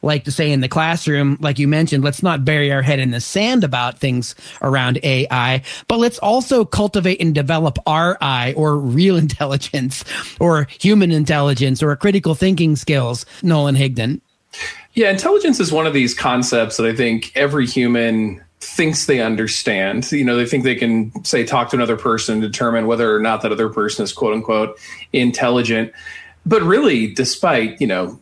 like to say in the classroom, like you mentioned, let's not bury our head in the sand about things around AI, but let's also cultivate and develop RI, or real intelligence, or human intelligence, or critical thinking skills. Nolan Higdon. Yeah, intelligence is one of these concepts that I think every human thinks they understand. They think they can, say, talk to another person, determine whether or not that other person is quote unquote intelligent. But really, despite,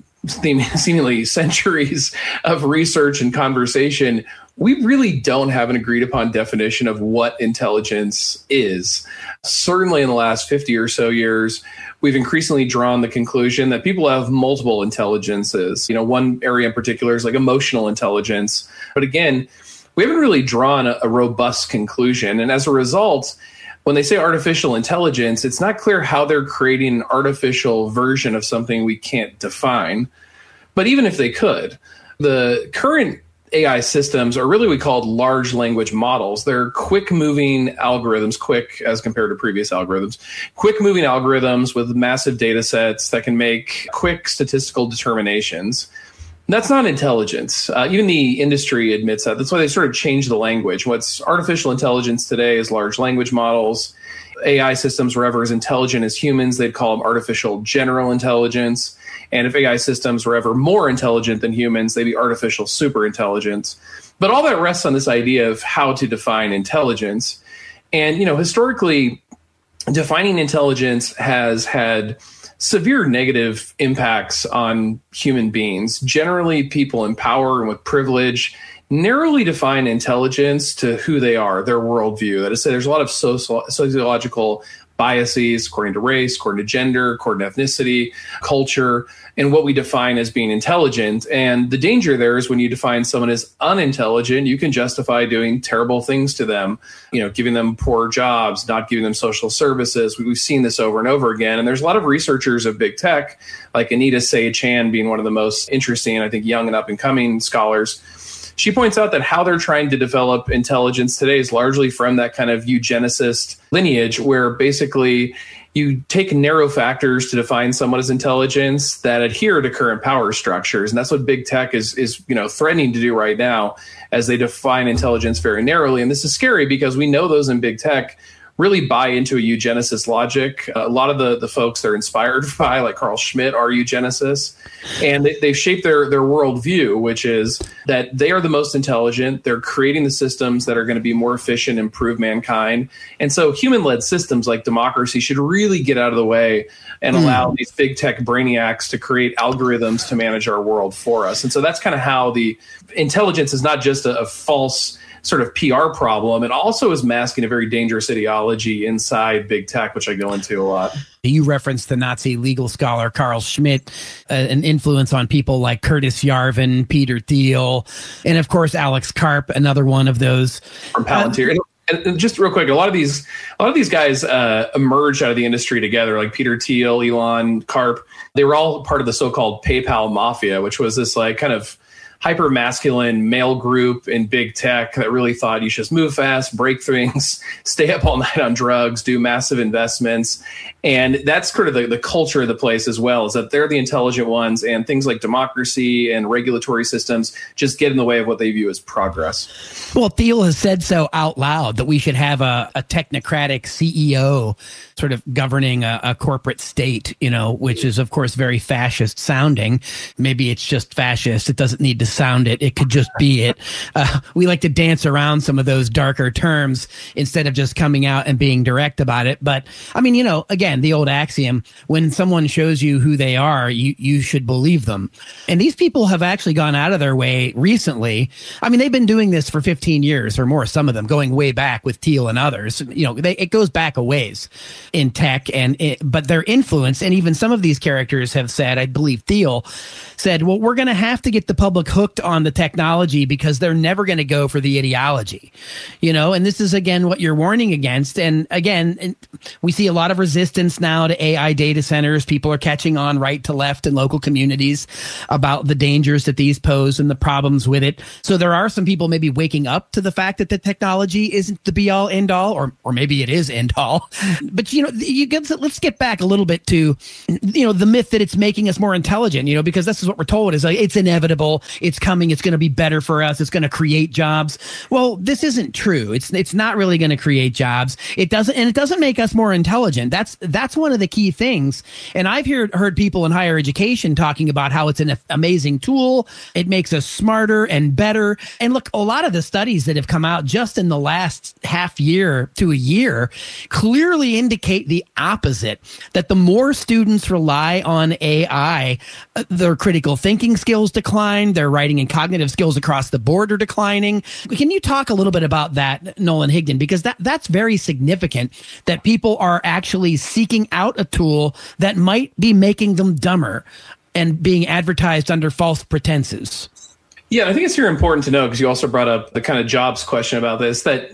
seemingly centuries of research and conversation, we really don't have an agreed upon definition of what intelligence is. Certainly in the last 50 or so years, we've increasingly drawn the conclusion that people have multiple intelligences. One area in particular is like emotional intelligence. But again, we haven't really drawn a robust conclusion. And as a result, when they say artificial intelligence, it's not clear how they're creating an artificial version of something we can't define. But even if they could, the current AI systems are really what we call large language models. They're quick-moving algorithms, quick as compared to previous algorithms, quick-moving algorithms with massive data sets that can make quick statistical determinations. That's not intelligence. Even the industry admits that. That's why they sort of changed the language. What's artificial intelligence today is large language models. AI systems were ever as intelligent as humans, they'd call them artificial general intelligence. And if AI systems were ever more intelligent than humans, they'd be artificial superintelligence. But all that rests on this idea of how to define intelligence. And, historically, defining intelligence has had severe negative impacts on human beings. Generally, people in power and with privilege narrowly define intelligence to who they are, their worldview. That is, there's a lot of sociological biases according to race, according to gender, according to ethnicity, culture, and what we define as being intelligent. And the danger there is when you define someone as unintelligent, you can justify doing terrible things to them, giving them poor jobs, not giving them social services. We've seen this over and over again. And there's a lot of researchers of big tech, like Anita Say-Chan being one of the most interesting, I think, young and up and coming scholars. She points out that how they're trying to develop intelligence today is largely from that kind of eugenicist lineage, where basically you take narrow factors to define someone as intelligence that adhere to current power structures. And that's what big tech is threatening to do right now, as they define intelligence very narrowly. And this is scary because we know those in big tech really buy into a eugenicist logic. A lot of the folks they're inspired by, like Carl Schmitt, are eugenicists. And they've shaped their worldview, which is that they are the most intelligent. They're creating the systems that are going to be more efficient, improve mankind. And so human-led systems like democracy should really get out of the way and allow these big tech brainiacs to create algorithms to manage our world for us. And so that's kind of how the intelligence is not just a false sort of PR problem. It also is masking a very dangerous ideology inside big tech, which I go into a lot. You referenced the Nazi legal scholar Carl Schmitt, an influence on people like Curtis Yarvin, Peter Thiel, and of course Alex Karp, another one of those from Palantir. And just real quick, a lot of these guys emerged out of the industry together, like Peter Thiel, Elon, Karp. They were all part of the so-called PayPal mafia, which was this like kind of hyper masculine male group in big tech that really thought you should just move fast, break things, stay up all night on drugs, do massive investments. And that's sort of the culture of the place as well, is that they're the intelligent ones, and things like democracy and regulatory systems just get in the way of what they view as progress. Well, Thiel has said so out loud that we should have a technocratic CEO sort of governing a corporate state, which is, of course, very fascist sounding. Maybe it's just fascist. It doesn't need to sound it. It could just be it. We like to dance around some of those darker terms instead of just coming out and being direct about it. But I mean, again, the old axiom, when someone shows you who they are, you should believe them. And these people have actually gone out of their way recently. I mean, they've been doing this for 15 years or more, some of them going way back with Thiel and others. It goes back a ways in tech, but their influence, and even some of these characters have said, I believe Thiel said, well, we're going to have to get the public hooked on the technology because they're never going to go for the ideology, and this is, again, what you're warning against. And again, we see a lot of resistance resistance now to AI data centers. People are catching on right to left in local communities about the dangers that these pose and the problems with it. So there are some people maybe waking up to the fact that the technology isn't the be all end all, or maybe it is end all. But, let's get back a little bit to, the myth that it's making us more intelligent, because this is what we're told is like, it's inevitable. It's coming. It's going to be better for us. It's going to create jobs. Well, this isn't true. It's not really going to create jobs. It doesn't make us more intelligent. That's one of the key things. And I've heard people in higher education talking about how it's an amazing tool. It makes us smarter and better. And look, a lot of the studies that have come out just in the last half year to a year clearly indicate the opposite, that the more students rely on AI, their critical thinking skills decline, their writing and cognitive skills across the board are declining. Can you talk a little bit about that, Nolan Higdon? Because that's very significant, that people are actually seeking out a tool that might be making them dumber and being advertised under false pretenses. Yeah, I think it's very important to know, because you also brought up the kind of jobs question about this, that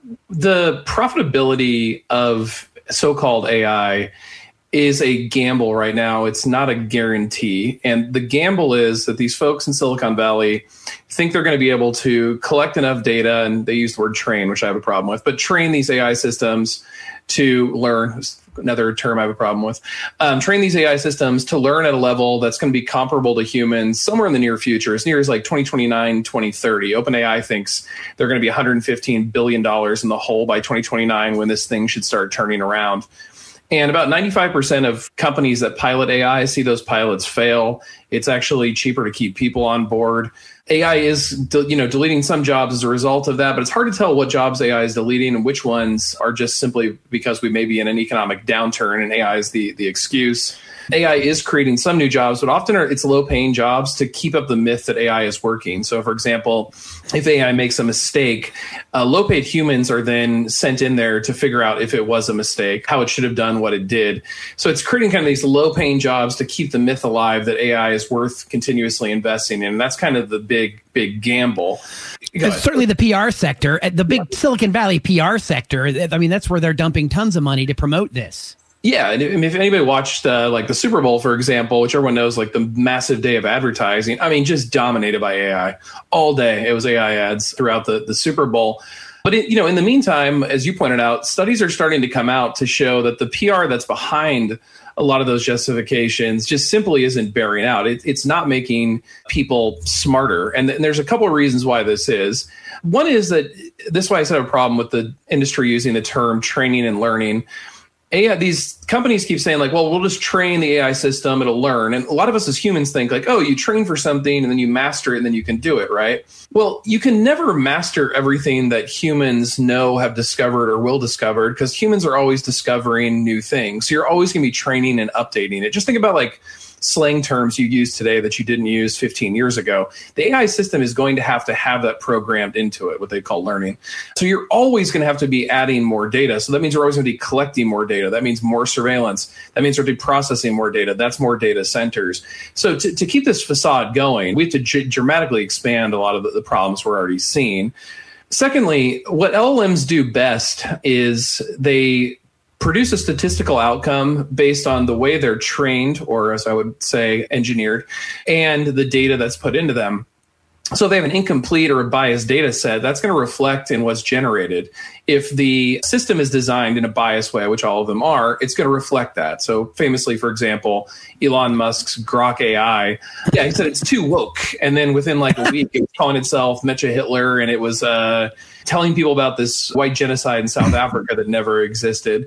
the profitability of so-called AI is a gamble right now. It's not a guarantee. And the gamble is that these folks in Silicon Valley think they're going to be able to collect enough data, and they use the word train, which I have a problem with, but train these AI systems to learn, another term I have a problem with, train these AI systems to learn at a level that's going to be comparable to humans somewhere in the near future, as near as like 2029, 2030. OpenAI thinks they're going to be $115 billion in the hole by 2029 when this thing should start turning around. And about 95% of companies that pilot AI see those pilots fail. It's actually cheaper to keep people on board. AI is, deleting some jobs as a result of that, but it's hard to tell what jobs AI is deleting and which ones are just simply because we may be in an economic downturn and AI is the excuse. AI is creating some new jobs, but often it's low-paying jobs to keep up the myth that AI is working. So, for example, if AI makes a mistake, low-paid humans are then sent in there to figure out if it was a mistake, how it should have done what it did. So it's creating kind of these low-paying jobs to keep the myth alive that AI is worth continuously investing in. And that's kind of the big gamble. Certainly the PR sector, the big Silicon Valley PR sector, I mean, that's where they're dumping tons of money to promote this. Yeah, and if anybody watched like the Super Bowl, for example, which everyone knows, like the massive day of advertising, I mean, just dominated by AI all day. It was AI ads throughout the Super Bowl. But in the meantime, as you pointed out, studies are starting to come out to show that the PR that's behind a lot of those justifications just simply isn't bearing out. It's not making people smarter. And there's a couple of reasons why this is. One is that this is why I said I have a problem with the industry using the term training and learning. AI, these companies keep saying like, well, we'll just train the AI system, it'll learn. And a lot of us as humans think like, oh, you train for something and then you master it and then you can do it, right? Well, you can never master everything that humans know, have discovered, or will discover, because humans are always discovering new things. So you're always going to be training and updating it. Just think about like slang terms you use today that you didn't use 15 years ago. The AI system is going to have that programmed into it, what they call learning. So you're always going to have to be adding more data. So that means we're always going to be collecting more data. That means more surveillance. That means we're going to be processing more data. That's more data centers. So to keep this facade going, we have to dramatically expand a lot of the problems we're already seeing. Secondly, what LLMs do best is they produce a statistical outcome based on the way they're trained, or as I would say, engineered, and the data that's put into them. So if they have an incomplete or a biased data set, that's going to reflect in what's generated. If the system is designed in a biased way, which all of them are, it's going to reflect that. So famously, for example, Elon Musk's Grok AI, he said it's too woke. And then within like a week, it was calling itself Mecha Hitler, and it was telling people about this white genocide in South Africa that never existed.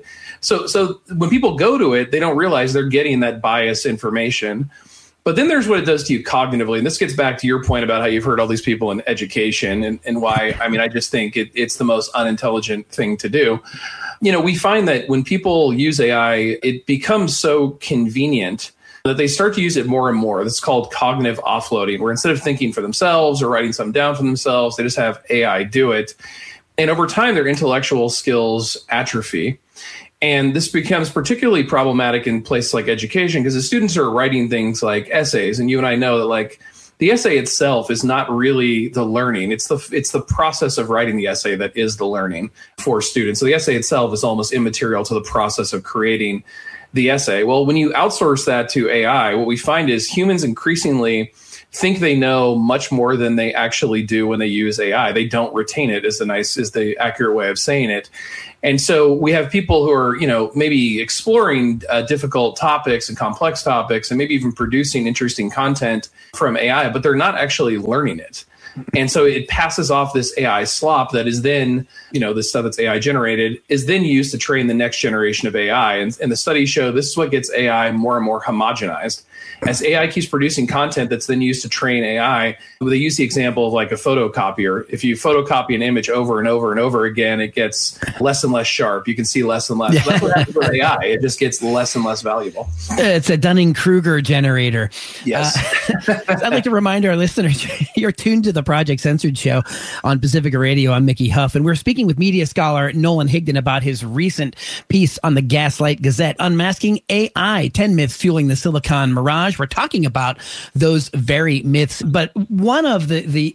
So when people go to it, they don't realize they're getting that biased information. But then there's what it does to you cognitively. And this gets back to your point about how you've heard all these people in education and why, I just think it's the most unintelligent thing to do. We find that when people use AI, it becomes so convenient that they start to use it more and more. This is called cognitive offloading, where instead of thinking for themselves or writing something down for themselves, they just have AI do it. And over time, their intellectual skills atrophy. And this becomes particularly problematic in places like education, because the students are writing things like essays. And you and I know that like the essay itself is not really the learning. It's the process of writing the essay that is the learning for students. So the essay itself is almost immaterial to the process of creating the essay. Well, when you outsource that to AI, what we find is humans increasingly think they know much more than they actually do when they use AI. They don't retain it is the accurate way of saying it. And so we have people who are, maybe exploring difficult topics and complex topics and maybe even producing interesting content from AI, but they're not actually learning it. And so it passes off this AI slop that is then, this stuff that's AI generated is then used to train the next generation of AI. And the studies show this is what gets AI more and more homogenized. As AI keeps producing content that's then used to train AI, they use the example of like a photocopier. If you photocopy an image over and over and over again, it gets less and less sharp. You can see less and less. Yeah. That's what happens with AI. It just gets less and less valuable. It's a Dunning-Kruger generator. Yes. I'd like to remind our listeners, you're tuned to the Project Censored show on Pacifica Radio. I'm Mickey Huff, and we're speaking with media scholar Nolan Higdon about his recent piece on the Gaslight Gazette, Unmasking AI, 10 Myths Fueling the Silicon Mirage. We're talking about those very myths, but one of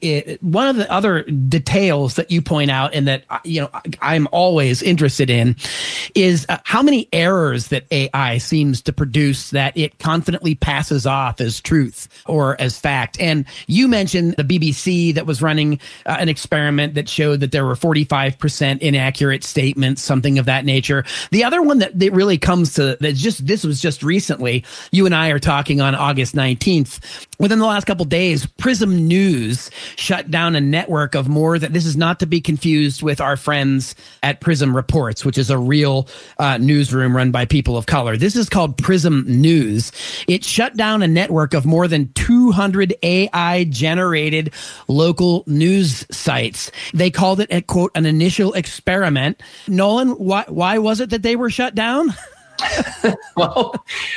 the other details that you point out and that I'm always interested in is how many errors that AI seems to produce that it confidently passes off as truth or as fact. And you mentioned the BBC that was running an experiment that showed that there were 45% inaccurate statements, something of that nature. The other one that really comes to this was just recently. You and I are talking on August 19th. Within the last couple of days, Prism News shut down a network of more than, this is not to be confused with our friends at Prism Reports, which is a real newsroom run by people of color. This is called Prism News. It shut down a network of more than 200 AI-generated local news sites. They called it, a, quote, an initial experiment. Nolan, why was it that they were shut down? Well,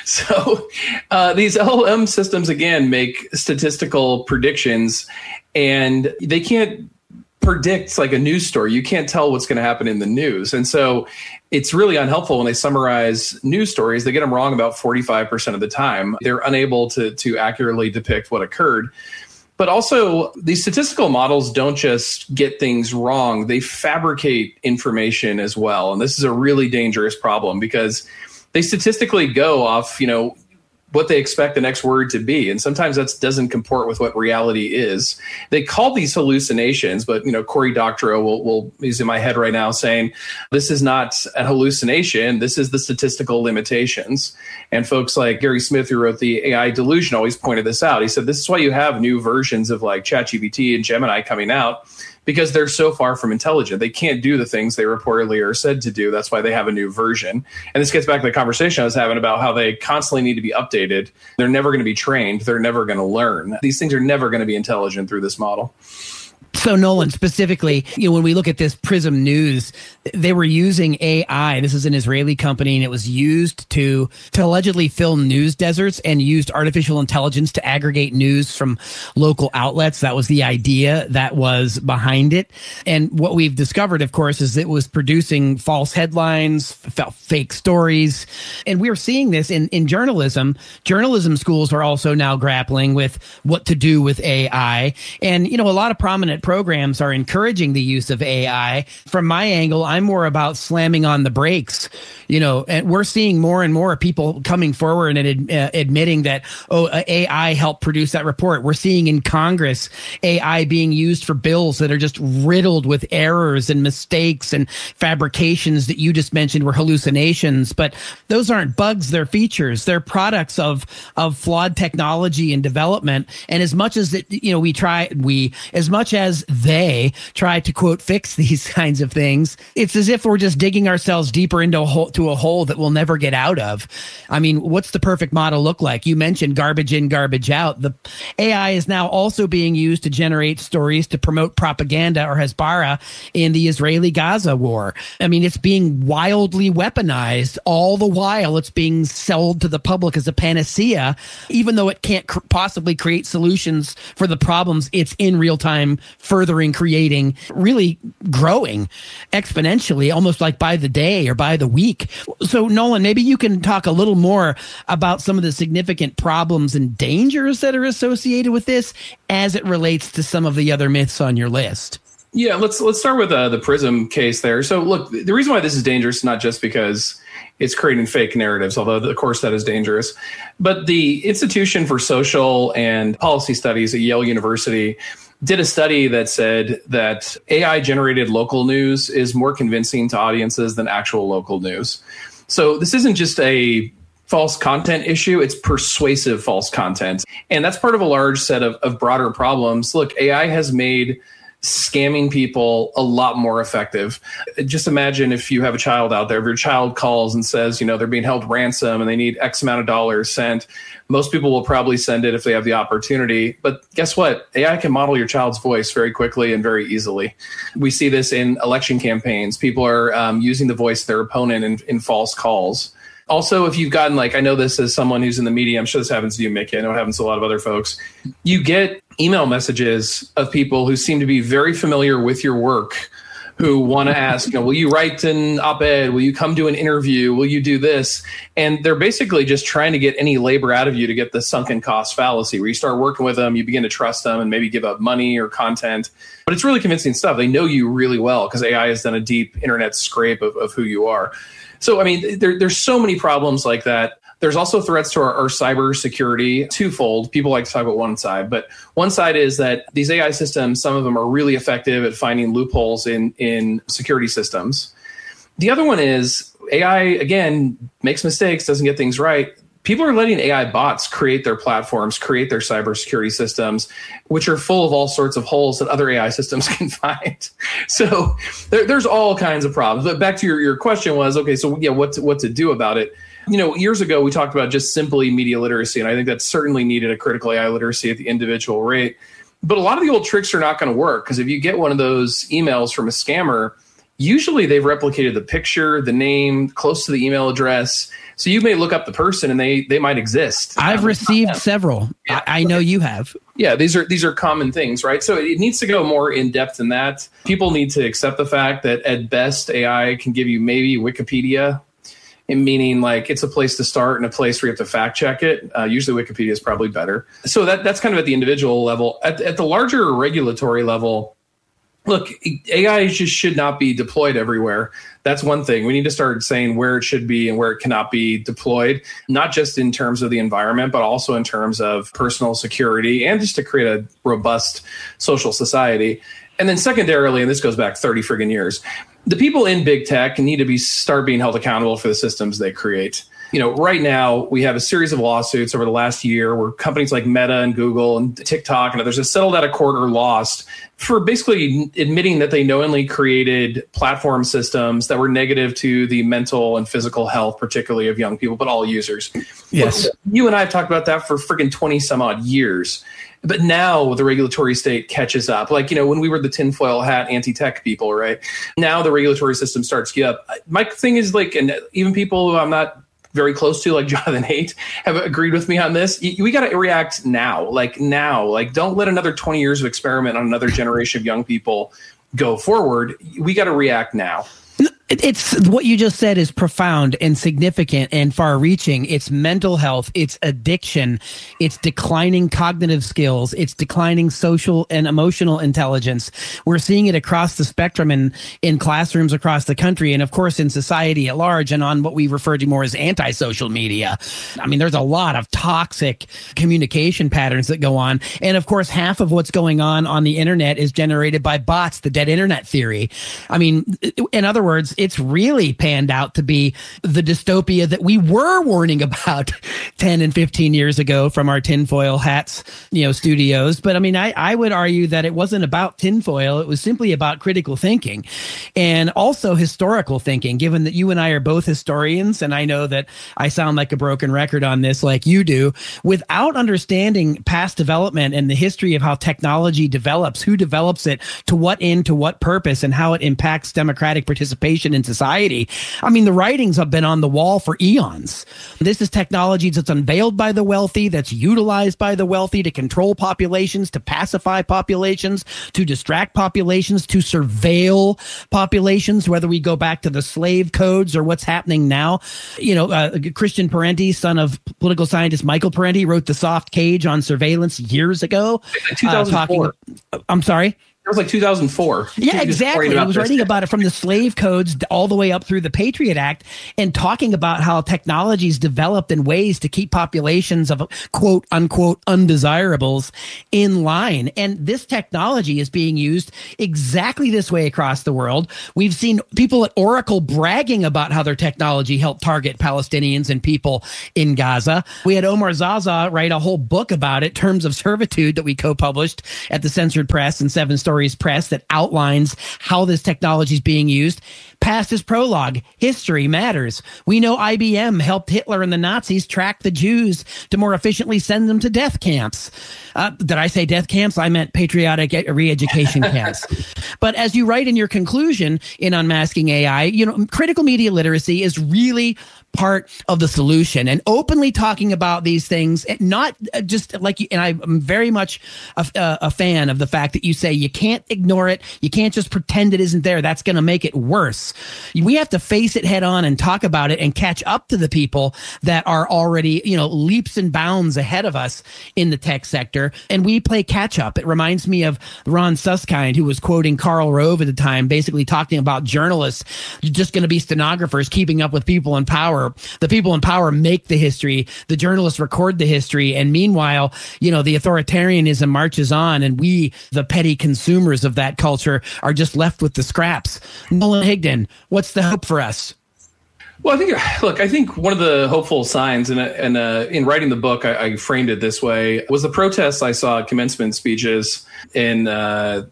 so these LLM systems, again, make statistical predictions, and they can't predict like a news story. You can't tell what's going to happen in the news. And so it's really unhelpful when they summarize news stories. They get them wrong about 45% of the time. They're unable to accurately depict what occurred. But also, these statistical models don't just get things wrong. They fabricate information as well. And this is a really dangerous problem because they statistically go off, what they expect the next word to be. And sometimes that doesn't comport with what reality is. They call these hallucinations, but, Cory Doctorow is in my head right now saying, this is not a hallucination. This is the statistical limitations. And folks like Gary Smith, who wrote The AI Delusion, always pointed this out. He said, this is why you have new versions of like ChatGPT and Gemini coming out, because they're so far from intelligent. They can't do the things they reportedly are said to do. That's why they have a new version. And this gets back to the conversation I was having about how they constantly need to be updated. They're never going to be trained. They're never going to learn. These things are never going to be intelligent through this model. So Nolan, specifically, when we look at this Prism News, they were using AI. This is an Israeli company, and it was used to allegedly fill news deserts and used artificial intelligence to aggregate news from local outlets. That was the idea that was behind it. And what we've discovered, of course, is it was producing false headlines, fake stories. And we're seeing this in journalism. Journalism schools are also now grappling with what to do with AI. And, a lot of prominent programs are encouraging the use of AI. From my angle, I'm more about slamming on the brakes, and we're seeing more and more people coming forward and admitting that, AI helped produce that report. We're seeing in Congress AI being used for bills that are just riddled with errors and mistakes and fabrications that you just mentioned were hallucinations. But those aren't bugs, they're features. They're products of flawed technology and development. And as much as as much as they try to, quote, fix these kinds of things, it's as if we're just digging ourselves deeper into a hole that we'll never get out of. I mean, what's the perfect model look like? You mentioned garbage in, garbage out. The AI is now also being used to generate stories to promote propaganda or Hezbollah in the Israeli-Gaza war. I mean, it's being wildly weaponized. All the while, it's being sold to the public as a panacea, even though it can't possibly create solutions for the problems it's in real time furthering, creating, really growing exponentially, almost like by the day or by the week. So Nolan, maybe you can talk a little more about some of the significant problems and dangers that are associated with this as it relates to some of the other myths on your list. Yeah, let's start with the Prism case there. So look, the reason why this is dangerous is not just because it's creating fake narratives, although of course that is dangerous, but the Institution for Social and Policy Studies at Yale University did a study that said that AI generated local news is more convincing to audiences than actual local news. So this isn't just a false content issue, it's persuasive false content. And that's part of a large set of broader problems. Look, AI has made scamming people a lot more effective. Just imagine if you have a child out there, if your child calls and says, they're being held ransom and they need X amount of dollars sent, most people will probably send it if they have the opportunity. But guess what? AI can model your child's voice very quickly and very easily. We see this in election campaigns. People are using the voice of their opponent in false calls. Also, if you've gotten, I know this as someone who's in the media, I'm sure this happens to you, Mickey. I know it happens to a lot of other folks. You get email messages of people who seem to be very familiar with your work, who want to ask, will you write an op-ed? Will you come do an interview? Will you do this? And they're basically just trying to get any labor out of you to get the sunken cost fallacy, where you start working with them, you begin to trust them and maybe give up money or content. But it's really convincing stuff. They know you really well because AI has done a deep internet scrape of who you are. So, there's so many problems like that. There's also threats to our cyber security, twofold. People like to talk about one side, but one side is that these AI systems, some of them are really effective at finding loopholes in security systems. The other one is AI, again, makes mistakes, doesn't get things right. People are letting AI bots create their platforms, create their cybersecurity systems, which are full of all sorts of holes that other AI systems can find. So there's all kinds of problems. But back to your question was, okay, so yeah, what to do about it? Years ago, we talked about just simply media literacy, and I think that certainly needed a critical AI literacy at the individual rate. But a lot of the old tricks are not going to work, because if you get one of those emails from a scammer, usually they've replicated the picture, the name, close to the email address. So you may look up the person and they might exist. I've received several. Yeah. I know you have. Yeah, these are common things, right? So it needs to go more in depth than that. People need to accept the fact that at best AI can give you maybe Wikipedia, meaning it's a place to start and a place where you have to fact check it. Usually Wikipedia is probably better. So that's kind of at the individual level. At the larger regulatory level, look, AI just should not be deployed everywhere. That's one thing. We need to start saying where it should be and where it cannot be deployed, not just in terms of the environment, but also in terms of personal security and just to create a robust social society. And then secondarily, and this goes back 30 friggin' years, the people in big tech need to start being held accountable for the systems they create. Right now we have a series of lawsuits over the last year where companies like Meta and Google and TikTok and others have settled out of court or lost for basically admitting that they knowingly created platform systems that were negative to the mental and physical health, particularly of young people, but all users. Yes. You and I have talked about that for friggin' 20 some odd years. But now the regulatory state catches up. When we were the tinfoil hat anti-tech people, right? Now the regulatory system starts to get up. My thing is and even people who I'm not very close to, like Jonathan Haidt, have agreed with me on this. We got to react now, don't let another 20 years of experiment on another generation of young people go forward. We got to react now. It's what you just said is profound and significant and far-reaching. It's mental health, it's addiction, it's declining cognitive skills, it's declining social and emotional intelligence. We're seeing it across the spectrum in classrooms across the country, and of course in society at large, and on what we refer to more as anti-social media. There's a lot of toxic communication patterns that go on, and of course half of what's going on the internet is generated by bots, the dead internet theory. In other words, it's really panned out to be the dystopia that we were warning about 10 and 15 years ago from our tinfoil hats, studios. But I would argue that it wasn't about tinfoil. It was simply about critical thinking and also historical thinking, given that you and I are both historians. And I know that I sound like a broken record on this, like you do. Without understanding past development and the history of how technology develops, who develops it, to what end, to what purpose, and how it impacts democratic participation in society. I mean, the writings have been on the wall for eons. This is technology that's unveiled by the wealthy, that's utilized by the wealthy to control populations, to pacify populations, to distract populations, to surveil populations, whether we go back to the slave codes or what's happening now. Christian Parenti, son of political scientist Michael Parenti, wrote The Soft Cage on Surveillance years ago. 2004. I'm sorry? It was like 2004. Yeah, exactly. He was writing about it from the slave codes all the way up through the Patriot Act and talking about how technologies developed in ways to keep populations of quote unquote undesirables in line. And this technology is being used exactly this way across the world. We've seen people at Oracle bragging about how their technology helped target Palestinians and people in Gaza. We had Omar Zaza write a whole book about it, Terms of Servitude, that we co-published at the Censored Press and 7 Stories Press, that outlines how this technology is being used. Past his prologue, history matters. We know IBM helped Hitler and the Nazis track the Jews to more efficiently send them to death camps. Did I say death camps? I meant patriotic re-education camps. But as you write in your conclusion in Unmasking AI, critical media literacy is really part of the solution, and openly talking about these things, not just like you. And I'm very much a fan of the fact that you say you can't ignore it. You can't just pretend it isn't there. That's going to make it worse. We have to face it head on and talk about it and catch up to the people that are already, leaps and bounds ahead of us in the tech sector. And we play catch up. It reminds me of Ron Suskind, who was quoting Karl Rove at the time, basically talking about journalists just going to be stenographers keeping up with people in power. The people in power make the history. The journalists record the history. And meanwhile, the authoritarianism marches on, and we, the petty consumers of that culture, are just left with the scraps. Nolan Higdon, what's the hope for us? Well, I think one of the hopeful signs, and in writing the book, I framed it this way, was the protests I saw at commencement speeches in the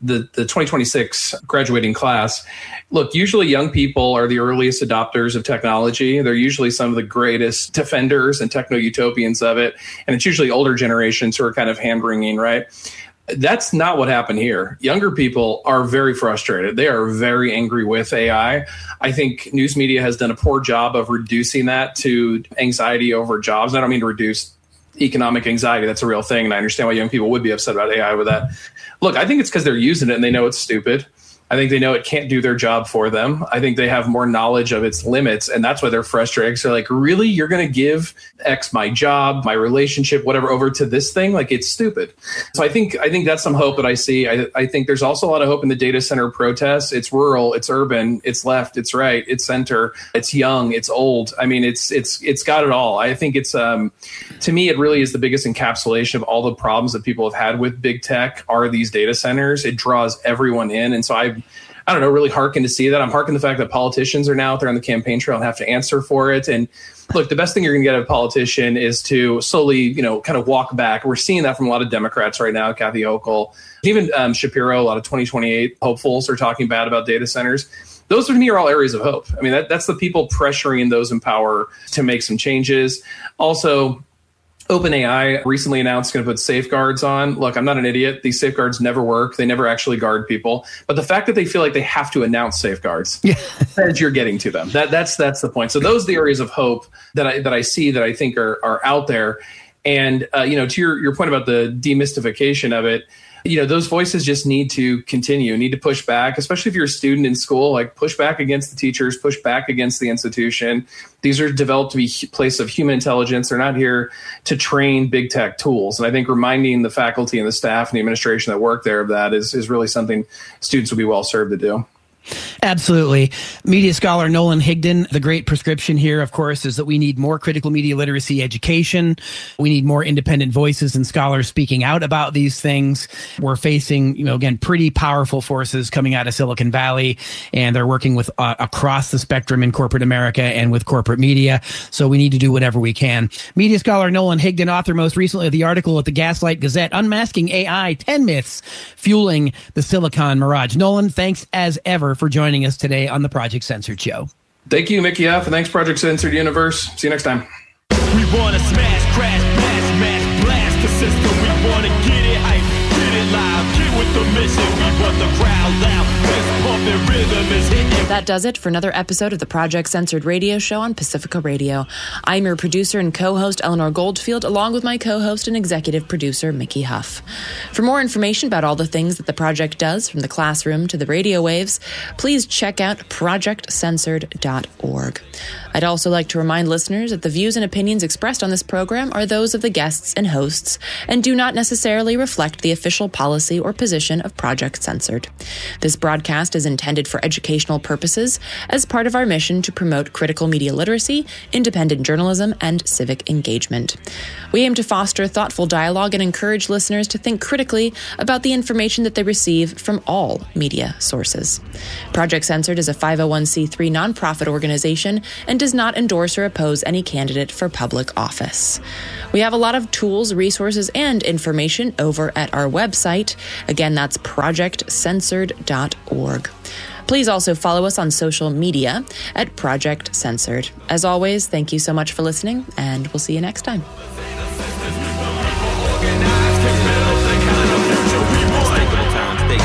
2026 graduating class. Look, usually young people are the earliest adopters of technology. They're usually some of the greatest defenders and techno-utopians of it. And it's usually older generations who are kind of hand-wringing, right? That's not what happened here. Younger people are very frustrated. They are very angry with AI. I think news media has done a poor job of reducing that to anxiety over jobs. I don't mean to reduce economic anxiety. That's a real thing. And I understand why young people would be upset about AI with that. Look, I think it's because they're using it and they know it's stupid. I think they know it can't do their job for them. I think they have more knowledge of its limits, and that's why they're frustrated. So they're like, really? You're going to give X, my job, my relationship, whatever, over to this thing? Like, it's stupid. So I think that's some hope that I see. I think there's also a lot of hope in the data center protests. It's rural, it's urban, it's left, it's right, it's center, it's young, it's old. I mean, it's got it all. I think it's, to me, it really is the biggest encapsulation of all the problems that people have had with big tech are these data centers. It draws everyone in. And so I don't know, really hearken to see that. I'm hearkening the fact that politicians are now out there on the campaign trail and have to answer for it. And look, the best thing you're going to get out of a politician is to slowly, kind of walk back. We're seeing that from a lot of Democrats right now, Kathy Hochul, even Shapiro, a lot of 2028 hopefuls are talking bad about data centers. Those to me are all areas of hope. I mean, that's the people pressuring those in power to make some changes. Also, OpenAI recently announced going to put safeguards on. Look, I'm not an idiot. These safeguards never work. They never actually guard people. But the fact that they feel like they have to announce safeguards says you're getting to them. That's the point. So those are the areas of hope that I see that I think are out there. And to your point about the demystification of it, those voices just need to continue, need to push back, especially if you're a student in school, like push back against the teachers, push back against the institution. These are developed to be a place of human intelligence. They're not here to train big tech tools. And I think reminding the faculty and the staff and the administration that work there of that is really something students would be well served to do. Absolutely. Media scholar Nolan Higdon, the great prescription here, of course, is that we need more critical media literacy education. We need more independent voices and scholars speaking out about these things. We're facing, again, pretty powerful forces coming out of Silicon Valley, and they're working with across the spectrum in corporate America and with corporate media. So we need to do whatever we can. Media scholar Nolan Higdon, author most recently of the article at the Gaslight Gazette, Unmasking AI, 10 Myths Fueling the Silicon Mirage. Nolan, thanks as ever for joining us today on the Project Censored Show. Thank you, Mickey F. And thanks, Project Censored Universe. See you next time. We want to smash, crash, blast the system. We want to get it hype, get it live, get with the mission. We want the crowd loud. This pumping rhythm is hitting That does it for another episode of the Project Censored radio show on Pacifica Radio. I'm your producer and co-host, Eleanor Goldfield, along with my co-host and executive producer, Mickey Huff. For more information about all the things that the project does, from the classroom to the radio waves, please check out projectcensored.org. I'd also like to remind listeners that the views and opinions expressed on this program are those of the guests and hosts and do not necessarily reflect the official policy or position of Project Censored. This broadcast is intended for educational purposes as part of our mission to promote critical media literacy, independent journalism, and civic engagement. We aim to foster thoughtful dialogue and encourage listeners to think critically about the information that they receive from all media sources. Project Censored is a 501c3 nonprofit organization and does not endorse or oppose any candidate for public office. We have a lot of tools, resources, and information over at our website. Again, that's projectcensored.org. Please also follow us on social media at Project Censored. As always, thank you so much for listening, and we'll see you next time.